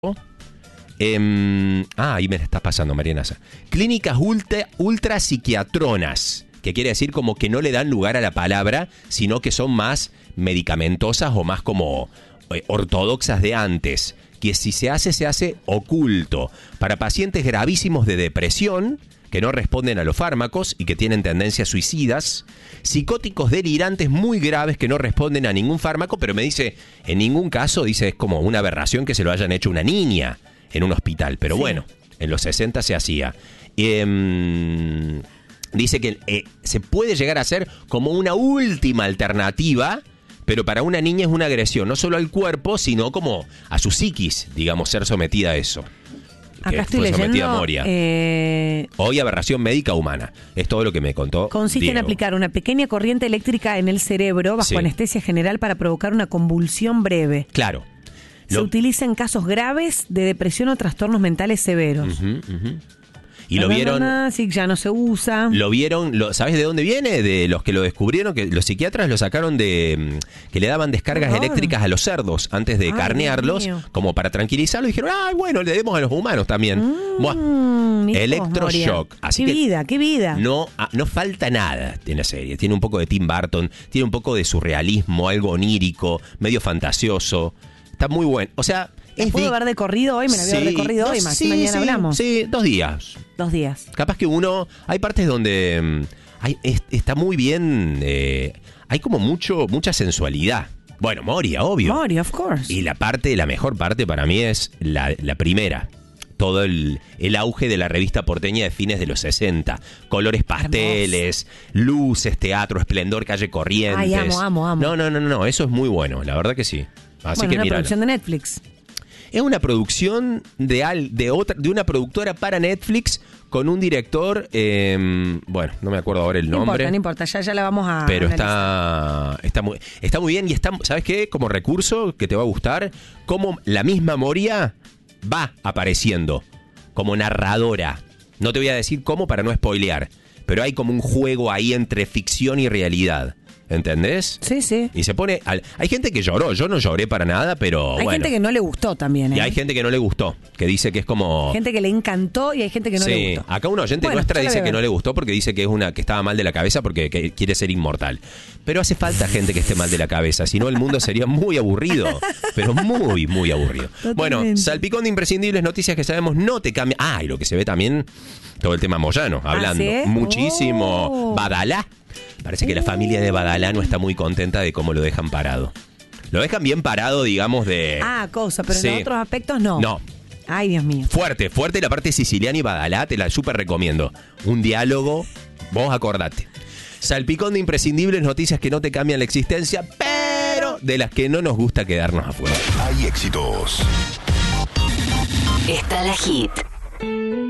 ahí me la estás pasando, Mariana. Clínicas ultra psiquiatronas, que quiere decir como que no le dan lugar a la palabra, sino que son más medicamentosas o más como ortodoxas de antes, que si se hace oculto, para pacientes gravísimos de depresión, que no responden a los fármacos y que tienen tendencias suicidas, psicóticos delirantes muy graves que no responden a ningún fármaco, pero me dice, en ningún caso, dice, es como una aberración que se lo hayan hecho una niña en un hospital, pero sí. Bueno, en los 60 se hacía. Dice que se puede llegar a ser como una última alternativa, pero para una niña es una agresión, no solo al cuerpo, sino como a su psiquis, digamos, ser sometida a eso. Acá estoy leyendo. Hoy aberración médica humana. Es todo lo que me contó. Consiste Diego. en aplicar una pequeña corriente eléctrica en el cerebro bajo anestesia general para provocar una convulsión breve. Claro. Se utiliza en casos graves de depresión o trastornos mentales severos. Y lo vieron. Sí, ya no se usa. Lo vieron, ¿sabes de dónde viene? De los que lo descubrieron, que los psiquiatras lo sacaron de que le daban descargas eléctricas a los cerdos antes de carnearlos, como para tranquilizarlos. Dijeron, bueno, le demos a los humanos también. Electroshock. Así qué vida. No falta nada en la serie. Tiene un poco de Tim Burton, tiene un poco de surrealismo, algo onírico, medio fantasioso. Está muy bueno. O sea, ¿puedo ver de corrido hoy? Me la voy a ver de corrido hoy, más mañana hablamos. Sí, 2 días. 2 días. Capaz que hay partes donde está muy bien, hay como mucha sensualidad. Bueno, Moria, obvio. Moria, of course. Y la mejor parte para mí es la primera. Todo el auge de la revista porteña de fines de los 60. Colores pasteles, luces, teatro, esplendor, calle Corrientes. Ay, amo. No, eso es muy bueno, la verdad que sí. Así que una míralo. producción de Netflix. Es una producción de una productora para Netflix con un director, bueno, no me acuerdo ahora el nombre. No importa, ya la vamos a pero analizar. está muy bien y ¿sabes qué? Como recurso que te va a gustar, como la misma Moria va apareciendo como narradora. No te voy a decir cómo para no spoilear, pero hay como un juego ahí entre ficción y realidad. ¿Entendés? Sí. Y se pone... Hay gente que lloró. Yo no lloré para nada, pero hay gente que no le gustó también, ¿eh? Y hay gente que no le gustó. Que dice que es como... Gente que le encantó y hay gente que no le gustó. Acá un oyente nuestra dice que no le gustó porque dice que que estaba mal de la cabeza porque que quiere ser inmortal. Pero hace falta gente que esté mal de la cabeza. Si no, el mundo sería muy aburrido. Pero muy, muy aburrido. Totalmente. Bueno, salpicón de imprescindibles, noticias que sabemos no te cambian. Y lo que se ve también, todo el tema Moyano, hablando. ¿Sí? Muchísimo. Badalá. Parece que la familia de Badalá no está muy contenta de cómo lo dejan parado. Lo dejan bien parado, digamos, de... pero en otros aspectos no. No. Ay, Dios mío. Fuerte la parte siciliana y Badalá, te la súper recomiendo. Un diálogo, vos acordate. Salpicón de imprescindibles, noticias que no te cambian la existencia, pero de las que no nos gusta quedarnos afuera. Hay éxitos. Está la hit.